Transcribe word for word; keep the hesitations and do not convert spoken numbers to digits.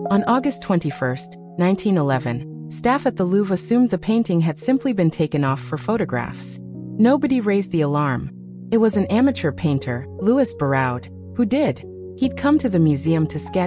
On August twenty-first, nineteen eleven, staff at the Louvre assumed the painting had simply been taken off for photographs. Nobody raised the alarm. It was an amateur painter, Louis Barraud, who did. He'd come to the museum to sketch